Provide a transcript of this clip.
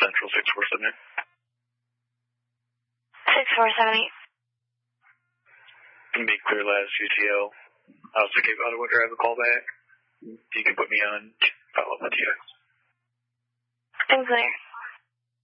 Central 6478. 6478. Be clear last UTL. Also Cape Auto will drive a call back. You can put me on follow up with you. I'm clear.